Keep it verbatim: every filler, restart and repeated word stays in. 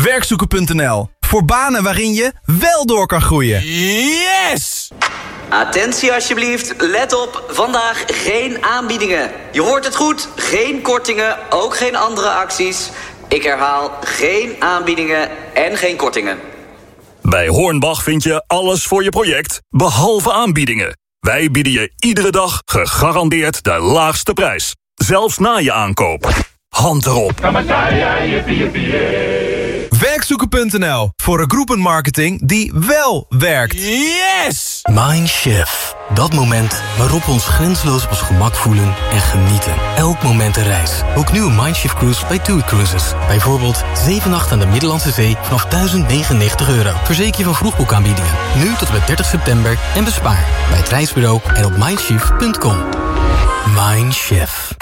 werkzoeken punt n l. Voor banen waarin je wel door kan groeien. Yes! Attentie alsjeblieft, let op, vandaag geen aanbiedingen. Je hoort het goed, geen kortingen, ook geen andere acties. Ik herhaal, geen aanbiedingen en geen kortingen. Bij Hornbach vind je alles voor je project, behalve aanbiedingen. Wij bieden je iedere dag gegarandeerd de laagste prijs. Zelfs na je aankoop. Hand erop. werkzoeken punt n l. Voor een groepenmarketing die wel werkt. Yes! Mindshift. Dat moment waarop we ons grenzeloos op ons gemak voelen en genieten. Elk moment een reis. Boek nu een Mindshift cruise bij TUI Cruises. Bijvoorbeeld zeven nachten aan de Middellandse Zee vanaf duizend negenennegentig euro. Verzeker je van vroegboekaanbiedingen. Nu tot en met dertig september en bespaar bij het reisbureau en op mindshift punt com. Mindshift.